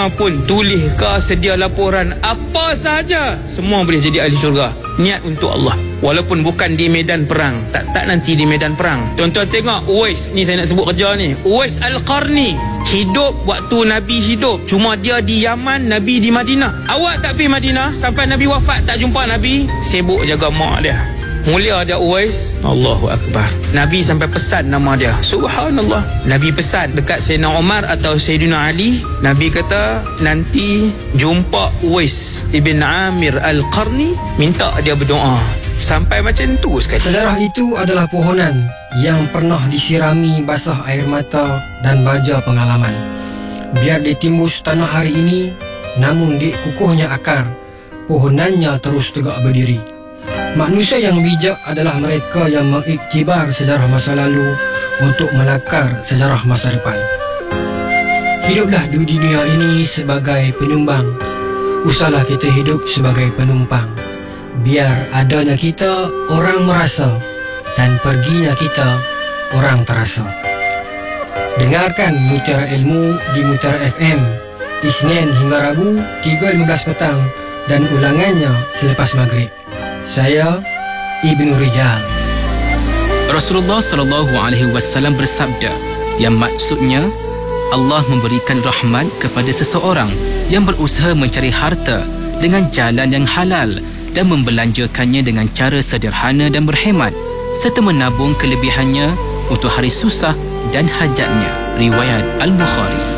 mana pun, tulis ke, sedia laporan, apa sahaja, semua boleh jadi ahli syurga. Niat untuk Allah, walaupun bukan di medan perang. Tak nanti di medan perang. Tuan-tuan tengok Uwais ni, saya nak sebut kerja ni, Uwais Al-Qarni hidup waktu Nabi hidup, cuma dia di Yaman, Nabi di Madinah. Awak tak pergi Madinah sampai Nabi wafat, tak jumpa Nabi, sibuk jaga mak dia. Mulia dia Uwais, Allahu Akbar. Nabi sampai pesan nama dia, subhanallah. Nabi pesan dekat Sayyidina Umar atau Sayyidina Ali, Nabi kata nanti jumpa Uwais Ibn Amir Al-Qarni, minta dia berdoa. Sampai macam tu sekali. Sejarah itu adalah pohonan yang pernah disirami basah air mata dan baja pengalaman. Biar ditimbus tanah hari ini, namun di kukuhnya akar, pohonannya terus tegak berdiri. Manusia yang bijak adalah mereka yang mengiktibar sejarah masa lalu untuk melakar sejarah masa depan. Hiduplah di dunia ini sebagai penyumbang, usahlah kita hidup sebagai penumpang. Biar adanya kita orang merasa, dan perginya kita orang terasa. Dengarkan Mutiara Ilmu di Mutiara FM Isnin hingga Rabu 3.15 petang dan ulangannya selepas maghrib. Saya Ibnu Rijal. Rasulullah SAW bersabda, yang maksudnya Allah memberikan rahmat kepada seseorang yang berusaha mencari harta dengan jalan yang halal dan membelanjakannya dengan cara sederhana dan berhemat, serta menabung kelebihannya untuk hari susah dan hajatnya. Riwayat Al-Bukhari.